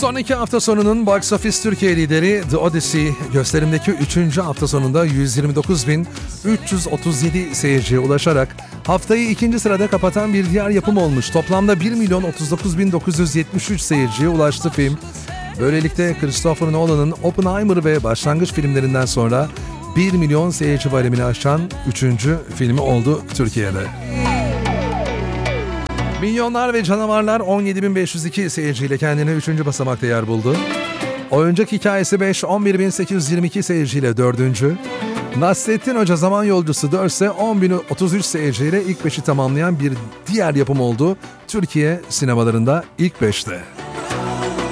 Son iki hafta sonunun Box Office Türkiye lideri The Odyssey, gösterimdeki 3. hafta sonunda 129.337 seyirciye ulaşarak haftayı ikinci sırada kapatan bir diğer yapım olmuş. Toplamda 1.039.973 seyirciye ulaştı film. Böylelikle Christopher Nolan'ın Oppenheimer ve Başlangıç filmlerinden sonra 1 milyon seyirci baremini aşan 3. filmi oldu Türkiye'de. Milyonlar ve Canavarlar 17.502 seyirciyle kendini 3. basamakta yer buldu. Oyuncak Hikayesi 5, 11.822 seyirciyle 4. Nasrettin Hoca Zaman Yolcusu 4 ise 10.033 seyirciyle ilk 5'i tamamlayan bir diğer yapım oldu. Türkiye sinemalarında ilk 5'te.